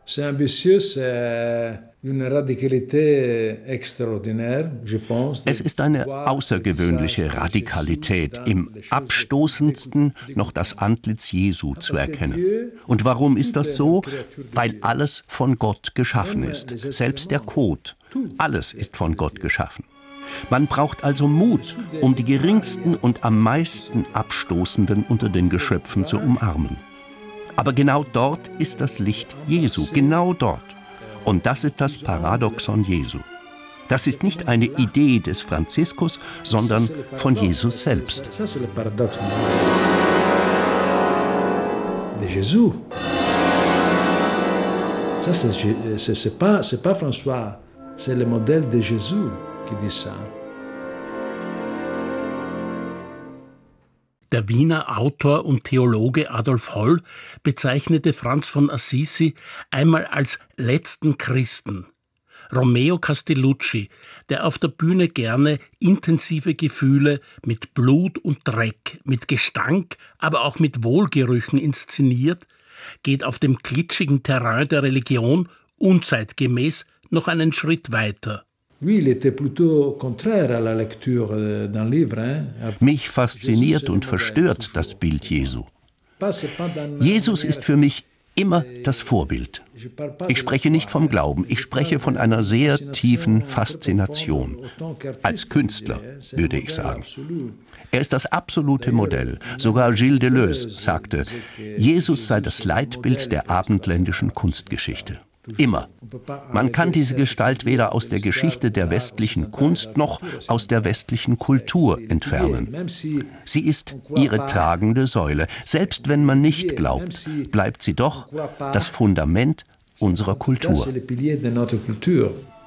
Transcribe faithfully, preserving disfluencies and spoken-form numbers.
C'est ambitieux, c'est une radicalité extraordinaire, je pense. Es ist eine außergewöhnliche Radikalität, im abstoßendsten noch das Antlitz Jesu zu erkennen. Und warum ist das so? Weil alles von Gott geschaffen ist, selbst der Kot. Alles ist von Gott geschaffen. Man braucht also Mut, um die geringsten und am meisten Abstoßenden unter den Geschöpfen zu umarmen. Aber genau dort ist das Licht Jesu, genau dort. Und das ist das Paradoxon Jesu. Das ist nicht eine Idee des Franziskus, sondern von Jesus selbst. Das ist das Paradoxon de Jésus. Ça, c'est, c'est, c'est pas, c'est pas François, c'est le modèle de Jésus qui dit ça. Der Wiener Autor und Theologe Adolf Holl bezeichnete Franz von Assisi einmal als letzten Christen. Romeo Castellucci, der auf der Bühne gerne intensive Gefühle mit Blut und Dreck, mit Gestank, aber auch mit Wohlgerüchen inszeniert, geht auf dem glitschigen Terrain der Religion unzeitgemäß noch einen Schritt weiter. Mich fasziniert und verstört das Bild Jesu. Jesus ist für mich immer das Vorbild. Ich spreche nicht vom Glauben, ich spreche von einer sehr tiefen Faszination. Als Künstler, würde ich sagen. Er ist das absolute Modell. Sogar Gilles Deleuze sagte, Jesus sei das Leitbild der abendländischen Kunstgeschichte. Immer. Man kann diese Gestalt weder aus der Geschichte der westlichen Kunst noch aus der westlichen Kultur entfernen. Sie ist ihre tragende Säule. Selbst wenn man nicht glaubt, bleibt sie doch das Fundament unserer Kultur.